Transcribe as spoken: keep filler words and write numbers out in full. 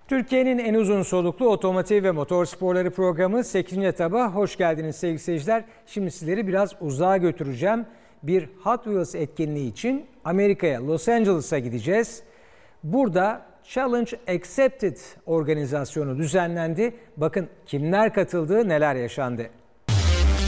Türkiye'nin en uzun soluklu otomotiv ve motor sporları programı sekizinci etaba hoş geldiniz sevgili seyirciler. Şimdi sizleri biraz uzağa götüreceğim. Bir Hot Wheels etkinliği için Amerika'ya, Los Angeles'a gideceğiz. Burada Challenge Accepted organizasyonu düzenlendi. Bakın kimler katıldı, neler yaşandı.